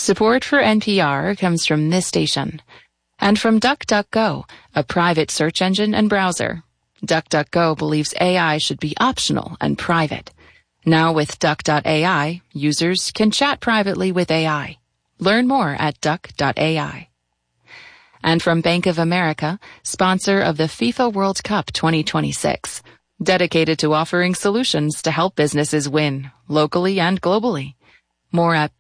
Support for NPR comes from this station and from DuckDuckGo, a private search engine and browser. DuckDuckGo believes AI should be optional and private. Now with Duck.ai, users can chat privately with AI. Learn more at Duck.ai. And from Bank of America, sponsor of the FIFA World Cup 2026, dedicated to offering solutions to help businesses win, locally and globally. More at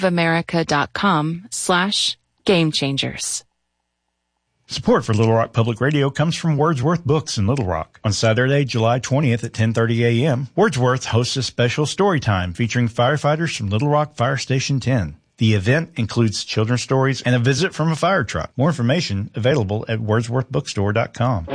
bankofamerica.com/gamechangers. Support for Little Rock Public Radio comes from Wordsworth Books in Little Rock. On Saturday, July 20th at 10:30 a.m., Wordsworth hosts a special story time featuring firefighters from Little Rock Fire Station 10. The event includes children's stories and a visit from a fire truck. More information available at wordsworthbookstore.com.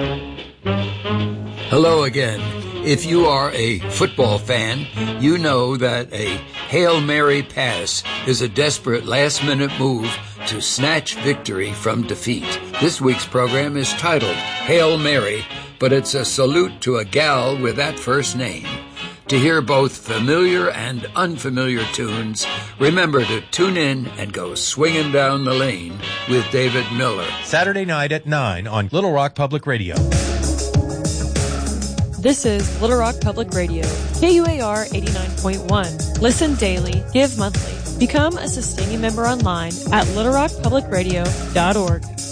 Hello again. If you are a football fan, you know that a Hail Mary pass is a desperate last-minute move to snatch victory from defeat. This week's program is titled Hail Mary, but it's a salute to a gal with that first name. To hear both familiar and unfamiliar tunes, remember to tune in and go swinging down the lane with David Miller. Saturday night at 9 on Little Rock Public Radio. This is Little Rock Public Radio, KUAR 89.1. Listen daily, give monthly. Become a sustaining member online at littlerockpublicradio.org.